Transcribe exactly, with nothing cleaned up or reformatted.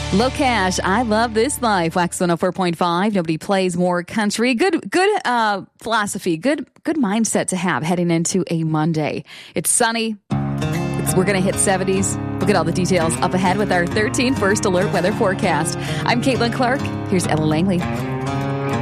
Low Cash, I love this life. Wax one oh four point five. Nobody plays more country. Good, good uh, philosophy. Good, good mindset to have heading into a Monday. It's sunny. It's, we're going to hit seventies. Look at all the details up ahead with our thirteen First Alert weather forecast. I'm Caitlin Clark. Here's Ella Langley.